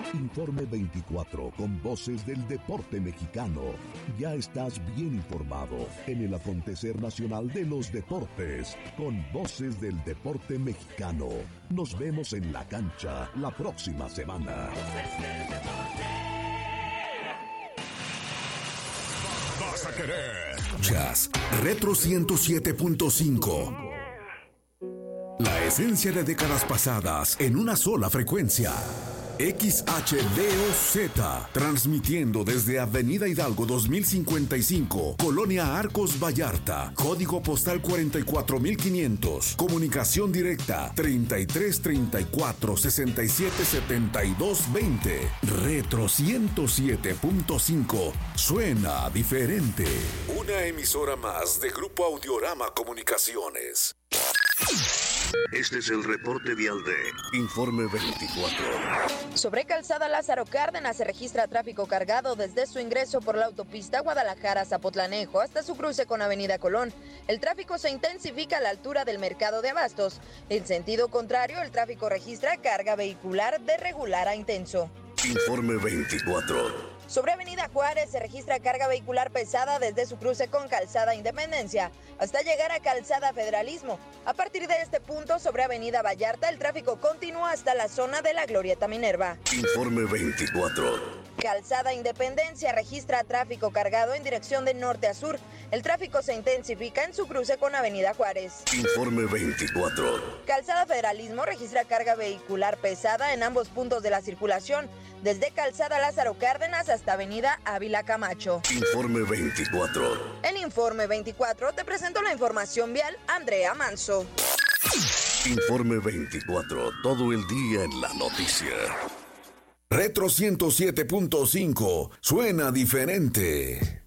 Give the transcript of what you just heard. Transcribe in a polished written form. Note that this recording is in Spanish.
Informe 24 con voces del deporte mexicano. Ya estás bien informado en el acontecer nacional de los deportes con voces del deporte mexicano. Nos vemos en la cancha la próxima semana. Vas a querer. Jazz Retro 107.5. La esencia de décadas pasadas en una sola frecuencia. XHDOZ, transmitiendo desde Avenida Hidalgo 2055, Colonia Arcos Vallarta, código postal 44500, comunicación directa 3334-677220, Retro 107.5, suena diferente. Una emisora más de Grupo Audiorama Comunicaciones. Este es el reporte vial de Informe 24. Sobre Calzada Lázaro Cárdenas se registra tráfico cargado desde su ingreso por la autopista Guadalajara-Zapotlanejo hasta su cruce con Avenida Colón. El tráfico se intensifica a la altura del Mercado de Abastos. En sentido contrario, el tráfico registra carga vehicular de regular a intenso. Informe 24. Sobre Avenida Juárez se registra carga vehicular pesada desde su cruce con Calzada Independencia hasta llegar a Calzada Federalismo. A partir de este punto, sobre Avenida Vallarta, el tráfico continúa hasta la zona de la Glorieta Minerva. Informe 24. Calzada Independencia registra tráfico cargado en dirección de norte a sur. El tráfico se intensifica en su cruce con Avenida Juárez. Informe 24. Calzada Federalismo registra carga vehicular pesada en ambos puntos de la circulación, desde Calzada Lázaro Cárdenas hasta Avenida Ávila Camacho. Informe 24. En Informe 24 te presento la información vial, Andrea Manso. Informe 24, todo el día en la noticia. Retro 107.5, suena diferente.